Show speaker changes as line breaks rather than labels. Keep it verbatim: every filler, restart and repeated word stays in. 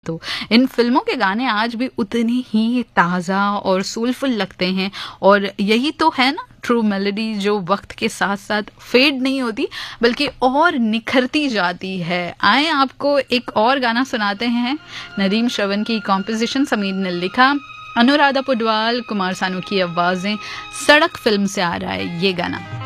हो। इन फिल्मों के गाने आज भी उतने ही ताज़ा और सोलफुल लगते हैं और यही तो है ना ट्रू मेलोडी, जो वक्त के साथ साथ फेड नहीं होती बल्कि और निखरती जाती है। आए आपको एक और गाना सुनाते हैं। नदीम श्रवण की कॉम्पोजिशन समीर ने लिखा, अनुराधा पौडवाल, कुमार सानू की आवाज़ें, सड़क फिल्म से आ रहा है ये गाना।